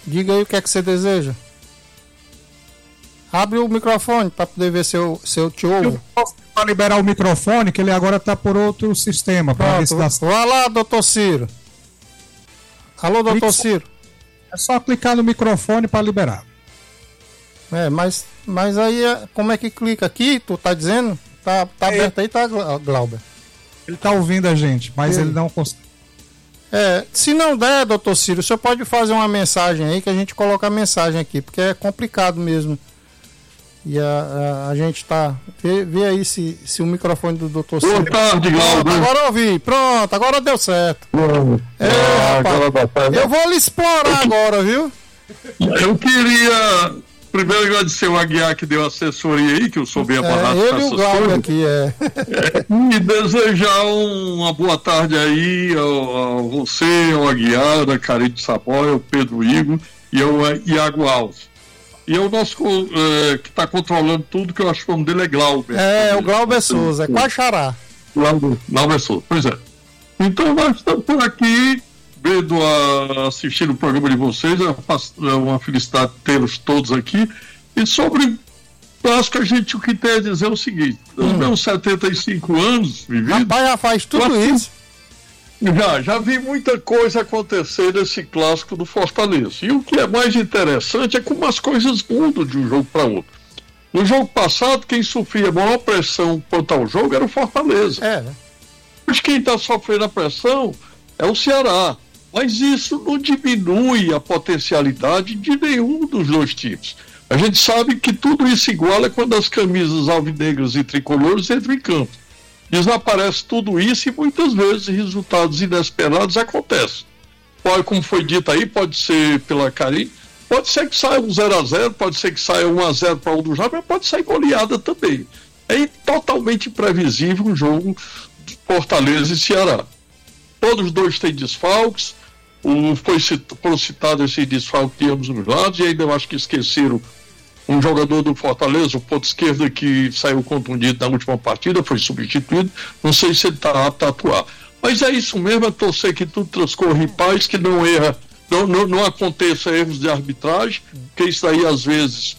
Diga aí o que é que você deseja. Abre o microfone para poder ver se eu te ouvo. Para liberar o microfone, que ele agora está por outro sistema. Pronto, vai lá, doutor Ciro. Alô, doutor Ciro. É só clicar no microfone para liberar. Mas aí, como é que clica aqui? Tu tá dizendo? Tá aberto aí, tá, Glauber? Ele tá ouvindo a gente, mas ele não consegue. Se não der, doutor Ciro, o senhor pode fazer uma mensagem aí, que a gente coloca a mensagem aqui, porque é complicado mesmo. E a gente tá... Vê aí se o microfone do doutor Ciro... Boa tarde, Glauber. Agora eu ouvi. Pronto, agora deu certo. Rapaz, eu vou lhe explorar agora, viu? Eu queria primeiro agradecer o Aguiar que deu assessoria aí, que eu sou bem amarrado com essas coisas. Aqui, e desejar uma boa tarde aí a você, ao Aguiar, a Carite Saboia, ao Pedro Igor e ao Iago Alves. E o nosso que está controlando tudo, que eu acho que o nome dele é Glauber. O Glauber Souza, é quase xará. Glauber Souza, pois é. Então nós estamos por aqui, assistindo o programa de vocês, é uma felicidade tê-los todos aqui. E sobre, eu acho que o que tem a dizer é o seguinte, nos meus 75 anos vividos... Rapaz, já faz tudo isso. Já vi muita coisa acontecer nesse clássico do Fortaleza. E o que é mais interessante é como as coisas mudam de um jogo para outro. No jogo passado, quem sofria a maior pressão quanto ao jogo era o Fortaleza. Mas quem está sofrendo a pressão é o Ceará. Mas isso não diminui a potencialidade de nenhum dos dois times. A gente sabe que tudo isso iguala quando as camisas alvinegras e tricolores entram em campo. Desaparece tudo isso e muitas vezes resultados inesperados acontecem. Como foi dito aí, pode ser pela Carim, pode ser que saia um 0-0, pode ser que saia 1-0 para um do Java, mas pode sair goleada também. É totalmente imprevisível um jogo de Fortaleza e Ceará. Todos os dois têm desfalques, foram citados esses desfalques de ambos os lados, e ainda eu acho que esqueceram um jogador do Fortaleza, o ponto esquerdo, que saiu contundido na última partida, foi substituído, não sei se ele está apto a atuar. Mas é isso mesmo, é torcer que tudo transcorra em paz, que não erra, não aconteça erros de arbitragem, porque isso aí às vezes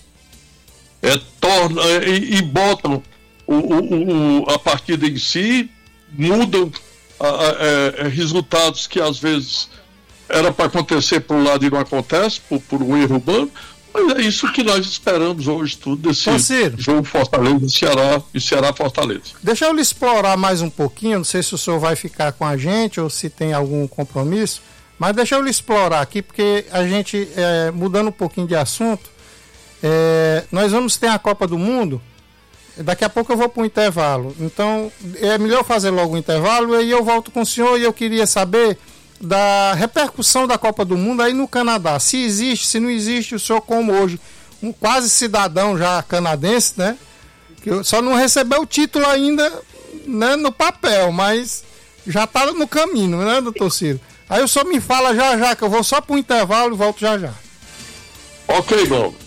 botam a partida em si, mudam resultados que às vezes era para acontecer por um lado e não acontece, por um erro humano. Mas é isso que nós esperamos hoje, tudo desse jogo Fortaleza e Ceará-Fortaleza. Deixa eu lhe explorar mais um pouquinho, não sei se o senhor vai ficar com a gente ou se tem algum compromisso, mas deixa eu lhe explorar aqui, porque a gente, mudando um pouquinho de assunto, nós vamos ter a Copa do Mundo, daqui a pouco eu vou para o intervalo, então é melhor fazer logo o intervalo e aí eu volto com o senhor e eu queria saber da repercussão da Copa do Mundo aí no Canadá, se existe, se não existe, o senhor como hoje, um quase cidadão já canadense, né, que só não recebeu o título ainda, né, no papel, mas já está no caminho, né, doutor Ciro? Aí o senhor me fala já que eu vou só para o intervalo e volto já. Ok, Bob.